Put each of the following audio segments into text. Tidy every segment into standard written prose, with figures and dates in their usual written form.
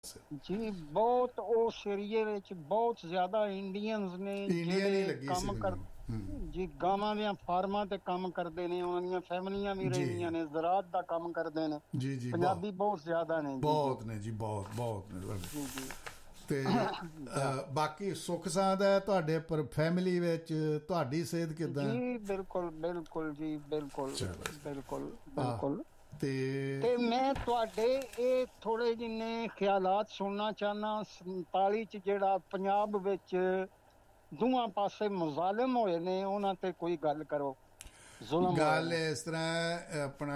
ਜੀ ਬਹੁਤ ਉਸ ਏਰੀਏ ਵਿੱਚ ਬਹੁਤ ਜ਼ਿਆਦਾ ਇੰਡੀਅਨਸ ਨੇ ਇੰਡੀਅਨ ਹੀ ਜਿਹੜੇ ਲੱਗੀ ਸੀ ਕੰਮ ਕਰ ਮੈਨੂੰ। ਜੀ ਗਾਵਾਂ ਦੀਆਂ ਫਾਰਮਾਂ ਤੇ ਕੰਮ ਕਰਦੇ ਨੇ, ਉਹਨਾਂ ਦੀਆਂ ਫੈਮਲੀਆਂ ਵੀ ਜੀ ਰਹਿੰਦੀਆਂ ਨੇ, ਜ਼ਰਾਅਤ ਦਾ ਕੰਮ ਕਰਦੇ ਨੇ। ਜੀ ਜੀ ਬਹੁਤ ਪੰਜਾਬੀ ਬਹੁਤ ਜ਼ਿਆਦਾ ਨੇ ਜੀ। ਜੀ ਬਹੁਤ ਨੇ ਜੀ, ਬਹੁਤ ਬਹੁਤ ਨੇ ਤੁਹਾਡੇ। ਜੀ ਜੀ ਤੇ ਬਾਕੀ ਸੁੱਖ ਸਾਂਦ ਹੈ ਤੁਹਾਡੇ ਪਰ ਫੈਮਿਲੀ ਵਿੱਚ? ਤੁਹਾਡੀ ਸਿਹਤ ਕਿੱਦਾਂ? ਜੀ ਬਿਲਕੁਲ ਬਿਲਕੁਲ ਜੀ, ਬਿਲਕੁਲ ਚਲੋ। ਬਿਲਕੁਲ ਬਿਲਕੁਲ। ਤੇ ਤੇ ਮੈਂ ਤੁਹਾਡੇ ਇਹ ਥੋੜੇ ਜਿੰਨੇ ਖਿਆਲਾਤ ਸੁਣਨਾ ਚਾਹਨਾ। 47 ਚ ਜਿਹੜਾ ਪੰਜਾਬ ਵਿੱਚ ਦੋਵਾਂ ਪਾਸੇ ਮੁਜ਼ਾਲਿਮ ਹੋਏ ਨੇ, ਉਹਨਾਂ ਤੇ ਕੋਈ ਗੱਲ ਕਰੋ। ਜ਼ੁਲਮ ਹੋਏ ਗੱਲ ਨੇ। ਇਸ ਤਰ੍ਹਾਂ ਆਪਣਾ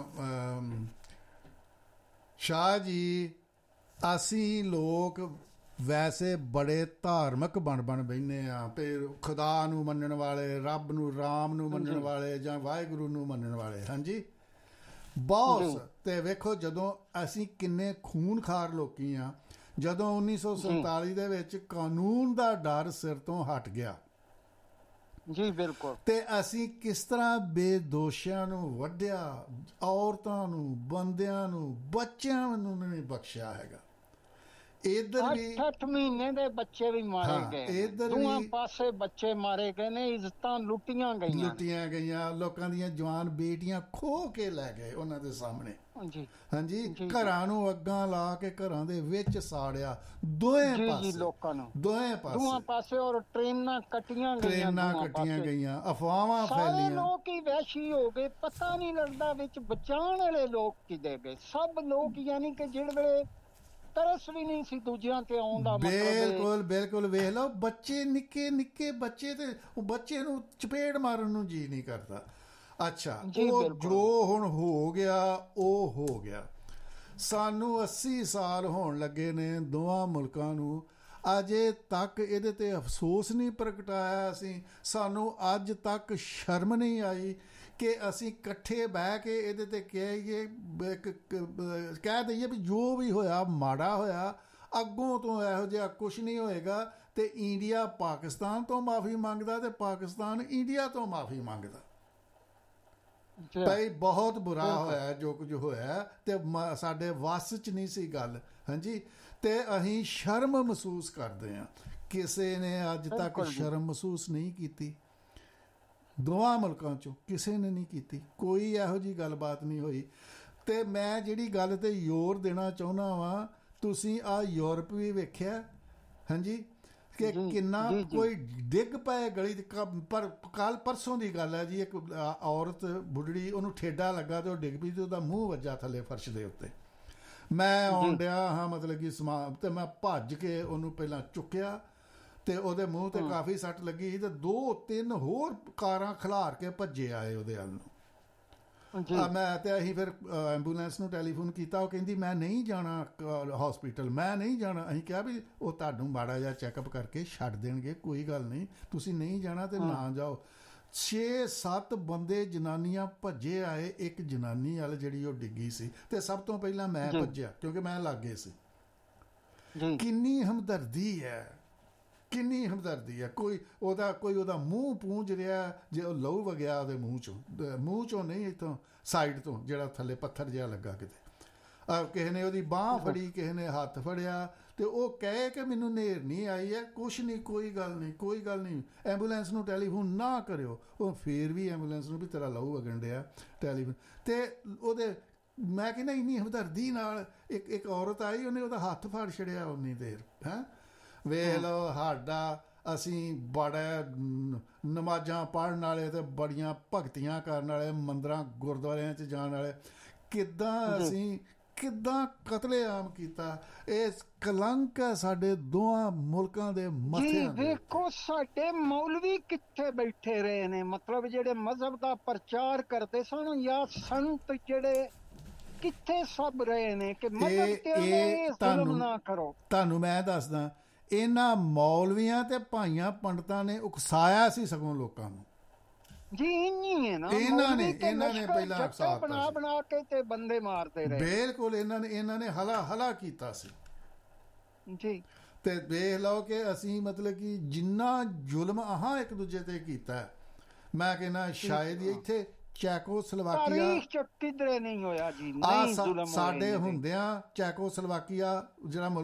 ਸ਼ਾਹ ਜੀ, ਅਸੀਂ ਲੋਕ ਵੈਸੇ ਬੜੇ ਧਾਰਮਿਕ ਬਣ ਬਹਿੰਦੇ ਆ, ਫਿਰ ਖੁਦਾ ਨੂੰ ਮੰਨਣ ਵਾਲੇ, ਰੱਬ ਨੂੰ, ਰਾਮ ਨੂੰ ਮੰਨਣ ਵਾਲੇ ਜਾਂ ਵਾਹਿਗੁਰੂ ਨੂੰ ਮੰਨਣ ਵਾਲੇ। ਹਾਂਜੀ ਬਹੁਤ। ਤੇ ਵੇਖੋ ਜਦੋਂ ਅਸੀਂ ਕਿੰਨੇ ਖੂਨਖਾਰ ਲੋਕੀ ਆ, ਜਦੋਂ 1947 ਦੇ ਵਿੱਚ ਕਾਨੂੰਨ ਦਾ ਡਰ ਸਿਰ ਤੋਂ ਹਟ ਗਿਆ ਜੀ ਬਿਲਕੁਲ, ਤੇ ਅਸੀਂ ਕਿਸ ਤਰ੍ਹਾਂ ਬੇਦੋਸ਼ਿਆਂ ਨੂੰ ਵੱਢਿਆ, ਔਰਤਾਂ ਨੂੰ, ਬੰਦਿਆਂ ਨੂੰ, ਬੱਚਿਆਂ ਨੂੰ ਨਹੀਂ ਬਖਸ਼ਿਆ ਹੈਗਾ। ਇਧਰ ਵੀ 8 ਮਹੀਨੇ ਦੇ ਬੱਚੇ ਵੀ ਮਾਰੇ ਗਏ, ਇਧਰ ਦੋਵਾਂ ਵੀ ਪਾਸੇ ਬੱਚੇ ਮਾਰੇ ਗਏ ਨੇ, ਇੱਜ਼ਤਾਂ ਲੁੱਟੀਆਂ ਗਈਆਂ, ਲੋਕਾਂ ਦੀਆਂ ਜਵਾਨ ਬੇਟੀਆਂ ਖੋਹ ਕੇ ਲੈ ਗਏ ਉਹਨਾਂ ਦੇ ਸਾਹਮਣੇ। ਜੀ ਹਾਂਜੀ, ਘਰਾਂ ਨੂੰ ਅੱਗਾਂ ਲਾ ਕੇ ਘਰਾਂ ਦੇ ਵਿੱਚ ਸਾੜਿਆ, ਦੋਵੇਂ ਪਾਸੇ ਲੋਕਾਂ ਨੂੰ, ਦੋਵੇਂ ਪਾਸੇ। ਔਰ ਟ੍ਰੇਨਾਂ ਕੱਟੀਆਂ ਗਈਆਂ, ਅਫਵਾਹਾਂ ਫੈਲੀਆਂ। ਲੋਕ ਹੀ ਵਹਿਸ਼ੀ ਹੋ ਗਏ, ਪਤਾ ਨਹੀਂ ਲੱਗਦਾ ਵਿੱਚ ਬਚਾਉਣ ਵਾਲੇ ਲੋਕ ਕਿਦੇ ਗਏ। ਸਭ ਲੋਕ ਯਾਨੀ ਕਿ ਜਿਹੜੇ ਤਰਸ ਵੀ ਨਹੀਂ ਸੀ ਦੂਜਿਆਂ ਤੇ ਆਉਣ ਦਾ। ਬਿਲਕੁਲ ਬਿਲਕੁਲ। ਵੇਖ ਲਓ ਬੱਚੇ, ਨਿੱਕੇ ਨਿੱਕੇ ਬੱਚੇ, ਤੇ ਉਹ ਬੱਚੇ ਨੂੰ ਚਪੇੜ ਮਾਰਨ ਨੂੰ ਜੀ ਨਹੀਂ ਕਰਦਾ। ਅੱਛਾ, ਉਹ ਜੋ ਹੁਣ ਹੋ ਗਿਆ ਉਹ ਹੋ ਗਿਆ। ਸਾਨੂੰ 80 ਸਾਲ ਹੋਣ ਲੱਗੇ ਨੇ ਦੋਵਾਂ ਮੁਲਕਾਂ ਨੂੰ, ਅਜੇ ਤੱਕ ਇਹਦੇ ਤੇ ਅਫਸੋਸ ਨਹੀਂ ਪ੍ਰਗਟਾਇਆ ਅਸੀਂ। ਸਾਨੂੰ ਅੱਜ ਤੱਕ ਸ਼ਰਮ ਨਹੀਂ ਆਈ ਕਿ ਅਸੀਂ ਇਕੱਠੇ ਬਹਿ ਕੇ ਇਹਦੇ ਤੇ ਕਹੀਏ, ਕਹਿ ਦਈਏ ਵੀ ਜੋ ਵੀ ਹੋਇਆ ਮਾੜਾ ਹੋਇਆ, ਅੱਗੋਂ ਤੋਂ ਇਹੋ ਜਿਹਾ ਕੁਛ ਨਹੀਂ ਹੋਏਗਾ। ਤੇ ਇੰਡੀਆ ਪਾਕਿਸਤਾਨ ਤੋਂ ਮਾਫੀ ਮੰਗਦਾ ਤੇ ਪਾਕਿਸਤਾਨ ਇੰਡੀਆ ਤੋਂ ਮਾਫੀ ਮੰਗਦਾ। ਭਾਈ ਬਹੁਤ ਬੁਰਾ ਹੋਇਆ ਜੋ ਕੁਝ ਹੋਇਆ, ਤੇ ਸਾਡੇ ਵੱਸ 'ਚ ਨਹੀਂ ਸੀ ਗੱਲ। ਹਾਂਜੀ, ਤੇ ਅਸੀਂ ਸ਼ਰਮ ਮਹਿਸੂਸ ਕਰਦੇ ਹਾਂ। ਕਿਸੇ ਨੇ ਅੱਜ ਤੱਕ ਸ਼ਰਮ ਮਹਿਸੂਸ ਨਹੀਂ ਕੀਤੀ, ਦੋਵਾਂ ਮੁਲਕਾਂ 'ਚੋਂ ਕਿਸੇ ਨੇ ਨਹੀਂ ਕੀਤੀ। ਕੋਈ ਇਹੋ ਜਿਹੀ ਗੱਲਬਾਤ ਨਹੀਂ ਹੋਈ। ਤੇ ਮੈਂ ਜਿਹੜੀ ਗੱਲ ਤੇ ਜ਼ੋਰ ਦੇਣਾ ਚਾਹੁੰਦਾ ਵਾਂ, ਤੁਸੀਂ ਆਹ ਯੂਰਪ ਵੀ ਵੇਖਿਆ। ਹਾਂਜੀ, ਕਿ ਕਿੰਨਾ ਕੋਈ ਡਿੱਗ ਪਏ ਗਲੀ। ਪਰ ਕੱਲ ਪਰਸੋਂ ਦੀ ਗੱਲ ਹੈ ਜੀ, ਇੱਕ ਔਰਤ ਬੁੱਢੜੀ, ਉਹਨੂੰ ਠੇਡਾ ਲੱਗਾ ਤੇ ਉਹ ਡਿੱਗ ਪਈ ਤੇ ਉਹਦਾ ਮੂੰਹ ਵੱਜਾ ਥੱਲੇ ਫਰਸ਼ ਦੇ ਉੱਤੇ। ਮੈਂ ਆਉਣ ਡਿਆ ਹਾਂ ਮਤਲਬ ਕਿ ਸਮਾਨ, ਤੇ ਮੈਂ ਭੱਜ ਕੇ ਉਹਨੂੰ ਪਹਿਲਾਂ ਚੁੱਕਿਆ ਤੇ ਉਹਦੇ ਮੂੰਹ ਤੇ ਕਾਫੀ ਸੱਟ ਲੱਗੀ ਸੀ, ਤੇ 2-3 ਹੋਰ ਕਾਰਾਂ ਖਿਲਾਰ ਕੇ ਭੱਜੇ ਆਏ ਉਹਦੇ ਵੱਲ ਨੂੰ। ਮੈਂ ਤੇ ਅਸੀਂ ਫਿਰ ਐਂਬੂਲੈਂਸ ਨੂੰ ਟੈਲੀਫੋਨ ਕੀਤਾ, ਉਹ ਕਹਿੰਦੀ ਮੈਂ ਨਹੀਂ ਜਾਣਾ ਹਸਪੀਟਲ, ਮੈਂ ਨਹੀਂ ਜਾਣਾ। ਅਸੀਂ ਕਿਹਾ ਵੀ ਉਹ ਤੁਹਾਨੂੰ ਮਾੜਾ ਜਿਹਾ ਚੈੱਕਅਪ ਕਰਕੇ ਛੱਡ ਦੇਣਗੇ, ਕੋਈ ਗੱਲ ਨਹੀਂ, ਤੁਸੀਂ ਨਹੀਂ ਜਾਣਾ ਤੇ ਨਾ ਜਾਓ। 6-7 ਬੰਦੇ ਜਨਾਨੀਆਂ ਭੱਜੇ ਆਏ ਇੱਕ ਜਨਾਨੀ ਵੱਲ ਜਿਹੜੀ ਉਹ ਡਿੱਗੀ ਸੀ, ਤੇ ਸਭ ਤੋਂ ਪਹਿਲਾਂ ਮੈਂ ਭੱਜਿਆ ਕਿਉਂਕਿ ਮੈਂ ਲਾਗੇ ਸੀ। ਕਿੰਨੀ ਹਮਦਰਦੀ ਹੈ, ਕਿੰਨੀ ਹਮਦਰਦੀ ਹੈ। ਕੋਈ ਉਹਦਾ ਮੂੰਹ ਪੂੰਝ ਰਿਹਾ, ਜੇ ਉਹ ਲਹੂ ਵਗਿਆ ਉਹਦੇ ਮੂੰਹ ਚੋਂ ਨਹੀਂ, ਇੱਥੋਂ ਸਾਈਡ ਤੋਂ ਜਿਹੜਾ ਥੱਲੇ ਪੱਥਰ ਜਿਹਾ ਲੱਗਾ ਕਿਤੇ। ਕਿਸੇ ਨੇ ਉਹਦੀ ਬਾਂਹ ਫੜੀ, ਕਿਸੇ ਨੇ ਹੱਥ ਫੜਿਆ, ਤੇ ਉਹ ਕਹੇ ਕਿ ਮੈਨੂੰ ਨੇਰ ਨਹੀਂ ਆਈ ਹੈ, ਕੁਛ ਨਹੀਂ, ਕੋਈ ਗੱਲ ਨਹੀਂ, ਕੋਈ ਗੱਲ ਨਹੀਂ, ਐਂਬੂਲੈਂਸ ਨੂੰ ਟੈਲੀਫੋਨ ਨਾ ਕਰਿਓ। ਉਹ ਫੇਰ ਵੀ ਐਂਬੂਲੈਂਸ ਨੂੰ ਵੀ ਤੇਰਾ ਲਹੂ ਵਗਣ ਡਿਆ ਟੈਲੀਫੋਨ ਤੇ ਉਹਦੇ। ਮੈਂ ਕਹਿੰਦਾ ਇੰਨੀ ਹਮਦਰਦੀ ਨਾਲ ਇੱਕ ਔਰਤ ਆਈ, ਉਹਨੇ ਉਹਦਾ ਹੱਥ ਫੜ ਛੜਿਆ ਉਨੀ ਦੇਰ। ਹੈਂ, ਵੇਖ ਲਓ ਸਾਡਾ, ਅਸੀਂ ਬੜਾ ਨਮਾਜ਼ਾਂ ਪੜ੍ਹਨ ਵਾਲੇ ਤੇ ਬੜੀਆਂ ਭਗਤੀਆਂ ਕਰਨ ਵਾਲੇ, ਮੰਦਰਾਂ ਗੁਰਦੁਆਰਿਆਂ 'ਚ ਜਾਣ ਵਾਲੇ, ਕਿੱਦਾਂ ਕਤਲੇਆਮ ਕੀਤਾ। ਇਹ ਕਲੰਕ ਹੈ ਸਾਡੇ ਦੋਵਾਂ ਮੁਲਕਾਂ ਦੇ ਮੱਥਿਆਂ ਤੇ। ਵੇਖੋ ਸਾਡੇ ਮੌਲਵੀ ਕਿੱਥੇ ਬੈਠੇ ਰਹੇ ਨੇ, ਮਤਲਬ ਜਿਹੜੇ ਮਜ਼ਹਬ ਦਾ ਪ੍ਰਚਾਰ ਕਰਦੇ ਸਨ, ਜਾਂ ਸੰਤ ਜਿਹੜੇ ਕਿੱਥੇ ਸਭ ਰਹੇ ਨੇ ਕਿ ਮਜ਼ਹਬ ਤੇ ਜ਼ੁਲਮ ਨਾ ਕਰੋ। ਤੁਹਾਨੂੰ ਮੈਂ ਦੱਸਦਾ, ਇਹਨਾਂ ਮੌਲਵੀਆਂ ਤੇ ਭਾਈਆਂ ਪੰਡਤਾਂ ਨੇ ਉਕਸਾਇਆ ਸੀ ਸਗੋਂ ਲੋਕਾਂ ਨੂੰ ਜੀ। ਇਹਨਾਂ ਨੇ ਪਹਿਲਾਂ ਬਣਾ ਕੇ ਤੇ ਬੰਦੇ ਮਾਰਦੇ ਰਹੇ। ਬਿਲਕੁਲ, ਇਹਨਾਂ ਨੇ ਹਲਾ ਕੀਤਾ ਸੀ ਜੀ। ਤੇ ਵੇਖ ਲਓ ਕਿ ਅਸੀਂ ਮਤਲਬ ਕਿ ਜਿੰਨਾ ਜ਼ੁਲਮ ਇੱਕ ਦੂਜੇ ਤੇ ਕੀਤਾ, ਮੈਂ ਕਹਿੰਦਾ ਸ਼ਾਇਦ ਇੱਥੇ ਚੈਕੋਸਲੋਵਾਕੀਆ ਤਾਰੀਖ ਚ ਕਿਧਰੇ ਨਹੀਂ ਹੋਇਆ ਜੀ, ਆ ਨਹੀਂ ਜ਼ੁਲਮ ਹੋਏ ਸਾਡੇ ਇਹਦੇ। ਹੁੰਦਿਆਂ ਚੈਕੋਸਲੋਵਾਕੀਆ ਜਿਹੜਾ